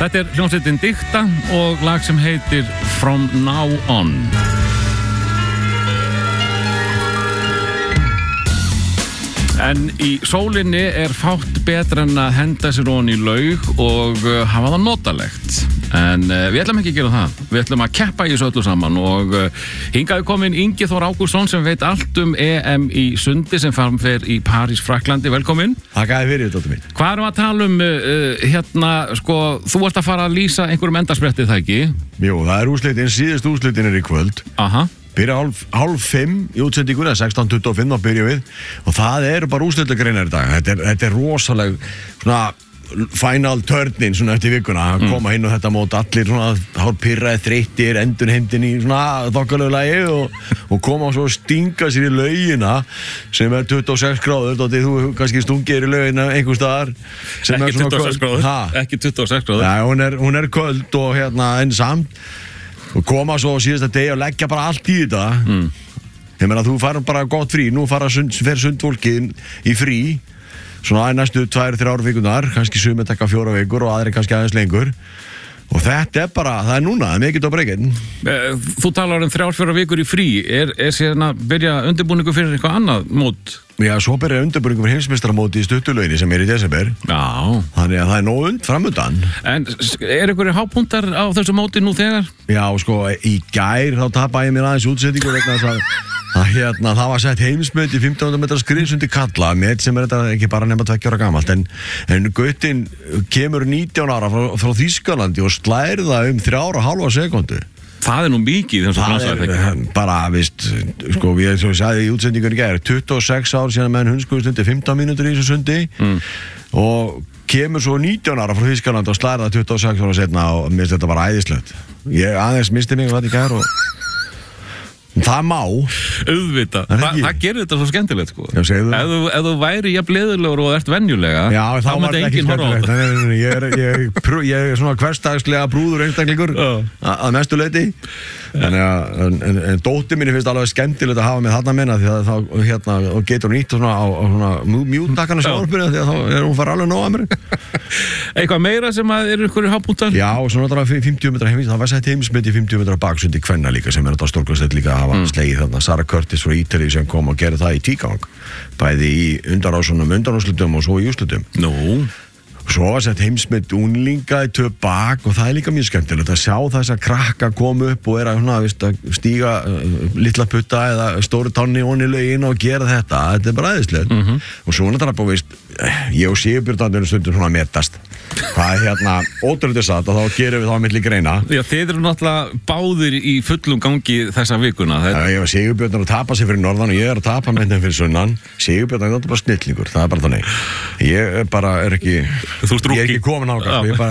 Þetta hljómsveitin Dikta og lag sem heitir From Now On. En í sólinni fátt betra en að henda sér ofan í laug og hafa það notalegt. En við ætlum ekki að gera það. Við ætlum að keppa í þessu öllu saman og hingaði komin Ingi Þór Ágústsson sem veit allt EM í sundi sem fer í París, Fraklandi. Velkomin. Þakkaði fyrir þetta mín. Hvað erum að tala þú ert að fara að lýsa einhverjum endarspretti, það ekki? Jú, það úrslitin, síðust úrslitin í kvöld. Aha. Byrja hálf 5 í útsendingunni, 16:25 þá byrja við og það eru bara úrslitagreinar í dag. Þetta rosaleg svona final turnin svona eftir vikuna að koma inn á þetta mót allir svona hálf pirraði þreyttir endurheimtin í svona þokkalegu lagi og koma og svo stinga sér í laugina sem 26 gráður og þú kannski stungir í laugina einhver staðar sem ekki 26 gráður ekki 26 gráður. Já, hún köld og en samt og koma svo síðasta degi og leggja bara allt í þetta. Ég meina þú farum bara gott frí, nú fer sundfólkið í frí svona næstu 2-3 vikunar, kannski sumir taka 4 vikur og aðri kannski aðeins lengur og þetta bara, það núna, það mikið á breykinn. Þú talar 3-4 vikur í frí, síðan að byrja undirbúningu fyrir eitthvað annað mót? Já, svo byrja undirbúningu fyrir heimsmeistaramóti í Stuttulauginni sem í desember. Já. Þannig að það nóg framundan. En einhverjir hápunktar á þessu móti nú þegar? Já, sko, í gær þá tapaði ég mér aðeins útsetningu vegna þess að það var sett heimsmet í 1500 metra skriðsundi kalla með sem þetta ekki bara nema 2 ára gamalt en Gautin kemur 19 ára frá Þýskalandi og slær það 3,5 sekundu. Það nú mikið bara, sko, ég sagði í útsendingunni í gær 26 ár síðan menn hundskuðust undir 15 mínútur í þessu sundi og kemur svo 19 ára frá Þýskalandi og slær það 26 ára setna og mér finnst þetta bara æðislegt. Ég aðeins misti mig hvað í gær og það má auðvitað, það gerir þetta svo skemmtilegt sko. Já, ef þú væri jafn leiðilegur og ert venjulega þá myndi enginn horfa á þetta. Ég svona hversdagslega brúður einstaklingur að mestu leyti en dóttir minni finnst alveg skemmtilegt að hafa með þarna menna því að þá getur hún nýtt á mjútakana sjálfbyrja því að þá hún fara alveg nóg að mér. Eitthvað meira sem ykkur hápunktar? Já, svona 50 metra heimis, það var sett heimismet í 50 metra baksundi kvenna líka sem þetta stórkvæmslega líka hafa slegið þarna. Sarah Curtis frá Ítalíu sem kom og gerði það í tvígang bæði í undanúrslitum og svo í úrslitum. Svo var sett heimsmet unglinga í 2 bak og það líka mjög skemmtilegt að sjá þess að krakka koma upp og að stíga litla putta eða stóru tánni onni lögin og gera þetta bara æðislegt og svo náttúrulega ég og Sigurbjörn stundum svona að metast hvað ótrúlega satt og þá gerum við það á milli greina. Já, þeir eru náttúrulega báðir í fullum gangi þessa vikuna. Ég var Sigurbjörn að tapa sig fyrir norðan og ég að tapa með þeim fyrir sunnan. Sigurbjörn er bara snillingur, það bara þannig. Ég bara ekki ég ekki komin á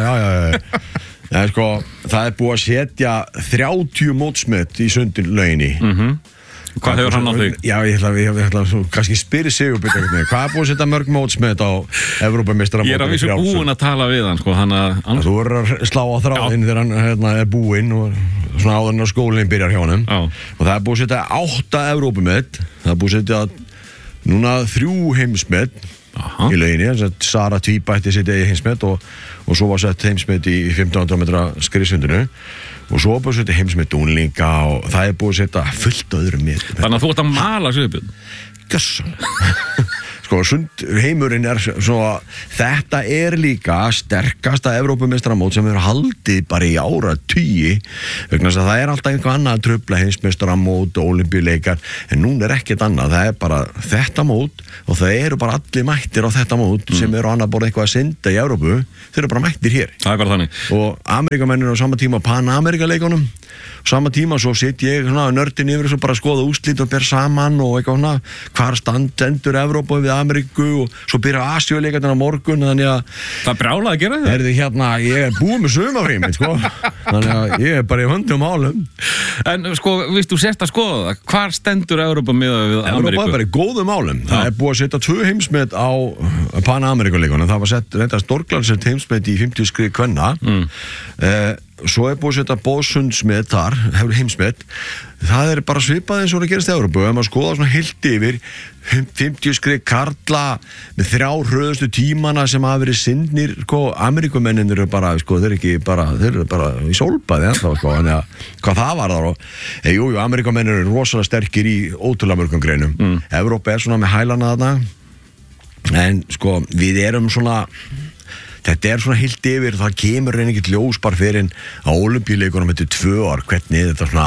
já. Sko, það búið að setja 30 mótsmet í sundin-lauginni. Hvað hefur hann á þig? Já, ég ætla kannski spyrir Sigurbjörn hvað búið að setja mörg mótsmet á Evrópumeistaramóti? Ég að vísu búinn að tala við hann sko, þú er að slá á þráðinn þegar hann búinn og svona áður en skólinn byrjar hjá honum og það búið að setja 8 Evrópumet það búið að setja núna 3 heimsmet í lauginni, Sara tvíbætti sitt eigi heimsmet og svo var sett heimsmet í 1500 metra skriðsundinu og svo búið að setja heimsmet unglinga og það búið að setja fullt öðrum met. Þannig að þú ert að mala Sigurbjörn? Gjössan. Sko, heimurinn svo þetta líka sterkasta Evrópumeistaramót sem hefur haldið bara í áratugi vegna þess að það alltaf einhver annað að trufla heimsmeistaramót og ólympíuleikar en núna ekkert annað, það bara þetta mót og það eru bara allir mættir á þetta mót sem eru annað borð eitthvað að synda í Evrópu, þeir eru bara mættir hér. Það bara þannig. Og Amerikamennir á sama tíma Pan-Amerika-leikunum sama tíma svo sitt ég nördin yfir og bara skoða úrslit og ber saman og eitthvað hvar stendur Evrópu við Ameríku og svo byrja Asíuleikarnir á morgun þannig að það brjálaði að gera það. Ég búið með sumafrí sko. Þannig að ég er bara í höndum málum. En sko, viðst þú sérst að skoða það? Hvar stendur Evrópa miðað við Ameríku? Evrópa er bara í góðum málum. Það er búið að setja 2 heimsmet á Pan-Ameríkuleikunum. Það var sett stórglansett heimsmet í 50 skrið kvenna. Svo er búið að setja Bosundsmet þar, hefur heimsmet. Það er bara svipað eins og það gerast í Evrópu. Ef maður skoða svona heilt yfir 50 skrið karla með 3 hröðustu tímana sem hafa verið syndnir, Ameríkumennir eru bara, þeir eru bara í sólbaði ennþá, þannig að hvað það var þar jú, Ameríkumennir eru rosalega sterkir í ótrúlega mörgum greinum. Evrópa er svona með hælana þarna, en við erum svona. Þetta er svona heilt yfir, það kemur ekkert ljós bara fyrir á Ólympíuleikunum eftir 2 ár, hvernig þetta svona.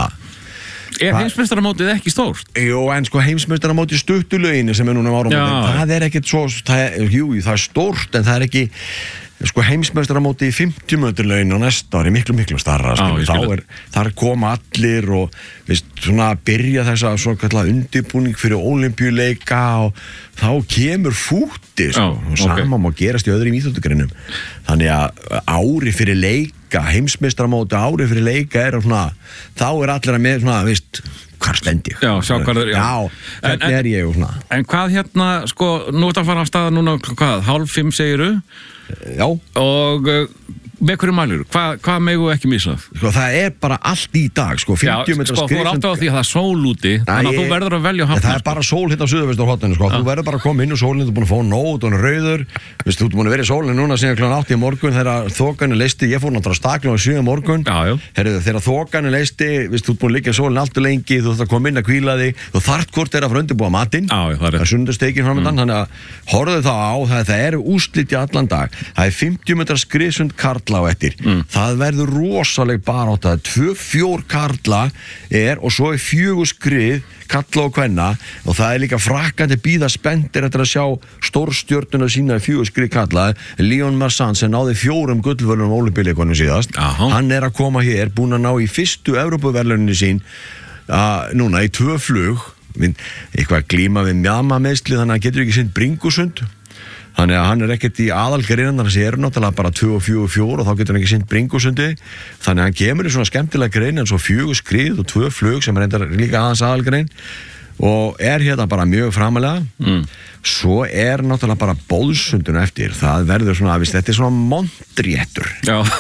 Er heimsmeistaramótið ekki stórt? Jú, en heimsmeistaramótið stuttulöginni sem er núna áramótin, það er ekkert svo, það er stórt, en það er ekki, heimsmeistaramótið í 50 metralögin á næsta ári, miklu starra, þar koma allir og, svona byrja þessa svo kallar undirbúning fyrir Ólympíuleika og þá kemur fúti, og sama má gerast í öðrum íþróttagreinum. Þannig að ári fyrir leika, heimsmeistaramótið ári fyrir leika er svona, þá er allir að með svona, hvar stend ég? Já, sjá hvað er, hvernig er ég og svona. En hvað nú ert að fara af stað núna, 4:30 segiru? Já. Og með hverju mælur? Hvað megu ekki missa? Það er bara allt í dag, 50 metra skrið. Þú er átt á því að það er sól úti, þannig að þú verður að velja hafna. Það er bara sól hérna á suðvesturhorninu, þú verður bara að koma inn úr sólinu, þú er búin að fá nóg, þú er rauður, þú ert búin að vera í sólinu núna síðan kl. 8 í morgun, þegar þokan leysti, ég fór náttúrulega staklega á 7 í morgun, þegar þokan leysti, þú ert búin að liggja í sólinu allt og lengi, þú þarft að koma inn að hvíla þig, þú þarft hvort að fara að undirbúa matinn, það er sunnudagssteikinn framöndan, þannig að horfðu þá á, það er úrslit í allan dag, það er 50 metra skriðsund karla á eftir, það verður rosaleg barátta, 2-4 karla og svo er 4 skrið kalla og kvenna og það er líka frakkandi bíða spenntir eftir að sjá stórstjörnuna sína 4 skrið kalla. Leon Marsan sem náði 4 gullverðlunum á Ólympíuleikunum síðast, hann er að koma hér, búinn að ná í fyrstu Evrópuverðlauninni sín núna í 2 flug, eitthvað glíma við mjadmameðsli, þannig að hann getur ekki sinnt bringusund. Þannig að hann er ekkert í aðalgreinan, þannig að það eru náttúrulega bara 2 og 4 og 4 og þá getur hann ekki sinnt bringusundi. Þannig að hann kemur í svona skemmtilega grein en svo 4 skrið og 2 flug sem er líka aðeins aðalgrein og er hérna bara mjög framalega. Svo er náttúrulega bara Boðsundun eftir. Það verður svona, þetta er svona montréttur.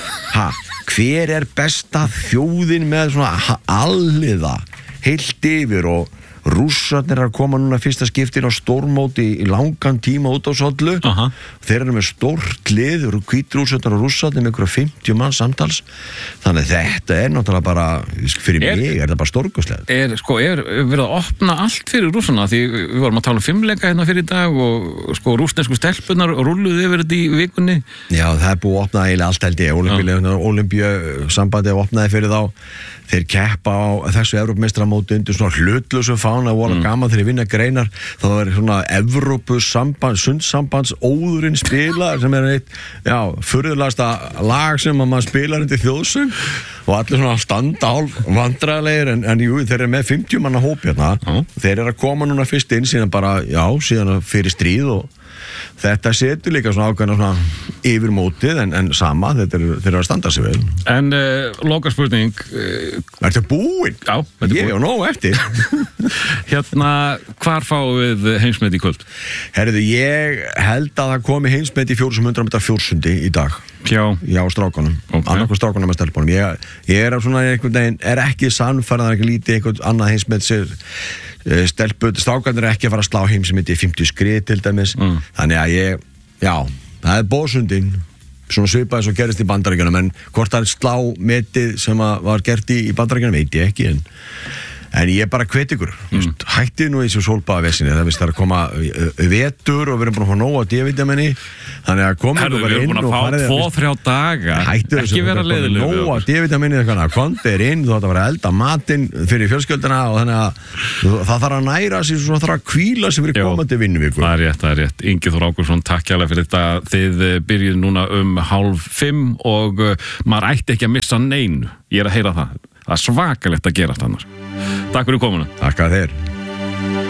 Hver er besta þjóðin með svona alliða heilt yfir og Rússarnir er að koma núna fyrsta skiptin á stórmóti í langan tíma út á Sollu. Þeir eru með stórt lið, hvítrússarnir og Rússarnir með ykkur 50 mann samtals. Þannig að þetta er náttúrulega bara, fyrir mig er þetta bara stórkostlegt. Er verið að opna allt fyrir Rússarna? Því við vorum að tala um 5-leika hérna fyrir í dag og rússnesku stelpunar rulluðu yfir þetta í vikunni. Já, það er búið að opna eiginlega allt held ég. Ólympíusambandið opnaði fyrir þá. Þeir keppa á þessu Evrópumeistaramóti undir svona hlutlausu fána og voru gaman þegar vinna greinar. Það er svona Evrópusamband, sundsambands óðurinn spila sem er eitt, furðulegasta lag sem að maður spilar undir þjóðsöng og allir svona standa hálf vandræðilegir en jú, þeir eru með 50 manna hóp hérna. Þeir eru að koma núna fyrst inn síðan bara, síðan fyrir stríð og þetta setur líka svona ákveðna svona yfir mótið en sama, þeir eru að standa sig vel. En lokaspurning Ertu búinn? Já, ég er nóg eftir. Hérna, hvar fáum við heimsmet í kvöld? Herðu, ég held að það komi heimsmet í 400 metra fjórsundi í dag. Já, strákunum. Annarkoð strákunum með stelpunum. Ég er svona einhvern veginn, er ekki sannfærið, ekki lítið einhvern annað heimsmet sér strákarnir er ekki að fara að slá heimsmet í 50 skrið til dæmis. Þannig að það er Boðsundin svona svipað eins og gerist í Bandaríkjunum en hvort það er slá metið sem var gert í Bandaríkjunum veit ég ekki en ég er bara hvet ykkur hættið nú í þessu sólbaðavesinni það er að koma vetur og við erum búin að fá nóg á D-vitamenni þannig að komum við bara inn og farið 2-3 daga hættið þessu nóg á D-vitamenni komið er inn, þú ætti að vera að elda matinn fyrir fjölskylduna og þannig að það þarf að næra sig og það þarf að hvíla sig fyrir komandi vinnuviku. Það er rétt. Ingi Þór Ágústsson, takk hérlega fyrir þetta. Þið byrjuð núna 4:30 og maður ætti ekki að missa neinu. Ég er að heyra það. Það er svakalegt að gera þetta annars. Takk fyrir komuna. Takk að þér.